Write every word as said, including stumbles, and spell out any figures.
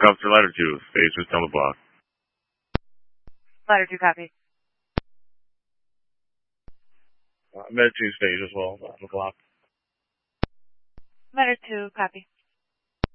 Officer Ladder two, phase just down the block. Ladder two, copy. Uh, Med two stage as well, down the block. Ladder two, copy.